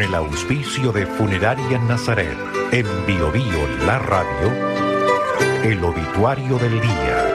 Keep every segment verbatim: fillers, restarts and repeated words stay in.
con el auspicio de Funeraria Nazaret, en Bio Bio, la radio, el obituario del día.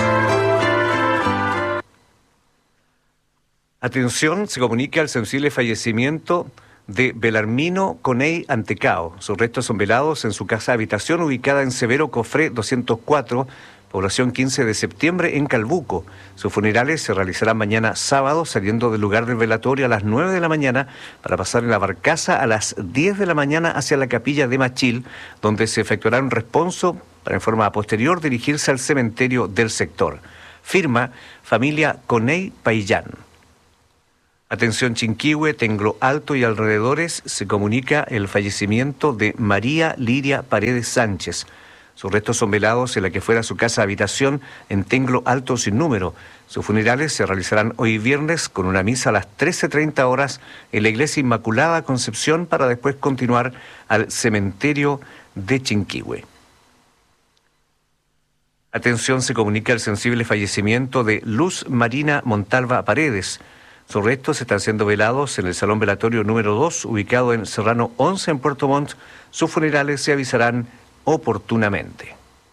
Atención, se comunica el sensible fallecimiento de Belarmino Coney Antecao. Sus restos son velados en su casa habitación ubicada en Severo Cofré doscientos cuatro, población quince de septiembre, en Calbuco. Sus funerales se realizarán mañana sábado, saliendo del lugar del velatorio a las nueve de la mañana para pasar en la barcaza a las diez de la mañana hacia la capilla de Machil, donde se efectuará un responso para en forma posterior dirigirse al cementerio del sector. Firma familia Coney Paillán. Atención Chinquihue, Tenglo Alto y alrededores, se comunica el fallecimiento de María Liria Paredes Sánchez. Sus restos son velados en la que fuera su casa habitación en Tenglo Alto sin número. Sus funerales se realizarán hoy viernes con una misa a las trece treinta horas en la Iglesia Inmaculada Concepción para después continuar al cementerio de Chinquihue. Atención, se comunica el sensible fallecimiento de Luz Marina Montalva Paredes. Sus restos están siendo velados en el Salón Velatorio número dos, ubicado en Serrano once, en Puerto Montt. Sus funerales se avisarán oportunamente.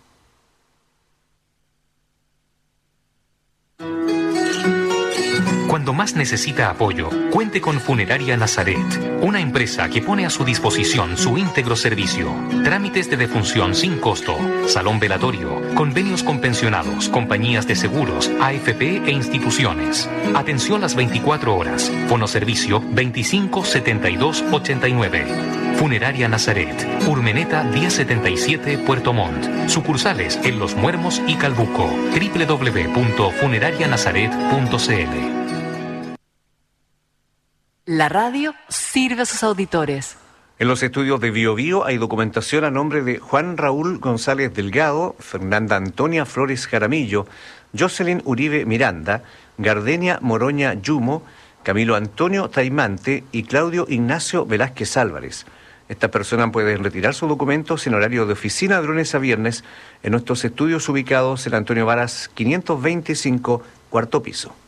Cuando más necesita apoyo, cuente con Funeraria Nazaret, una empresa que pone a su disposición su íntegro servicio. Trámites de defunción sin costo, salón velatorio, convenios con pensionados, compañías de seguros, A F P e instituciones. Atención las veinticuatro horas. Fonoservicio veinticinco setenta y dos ochenta y nueve. Funeraria Nazaret, Urmeneta diez setenta y siete, Puerto Montt. Sucursales en Los Muermos y Calbuco. doble u doble u doble u punto funeraria nazaret punto c l. La radio sirve a sus auditores. En los estudios de Bio Bio hay documentación a nombre de Juan Raúl González Delgado, Fernanda Antonia Flores Jaramillo, Jocelyn Uribe Miranda, Gardenia Moroña Yumo, Camilo Antonio Taimante y Claudio Ignacio Velázquez Álvarez. Estas personas pueden retirar sus documentos en horario de oficina de lunes a viernes en nuestros estudios ubicados en Antonio Varas quinientos veinticinco, cuarto piso.